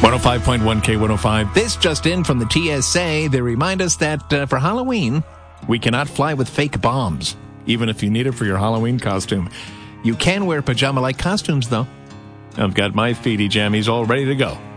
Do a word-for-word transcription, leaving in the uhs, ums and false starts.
one oh five point one K one oh five. This just in from the T S A. They remind us that uh, for Halloween, we cannot fly with fake bombs, even if you need it for your Halloween costume. You can wear pajama-like costumes, though. I've got my feety jammies all ready to go.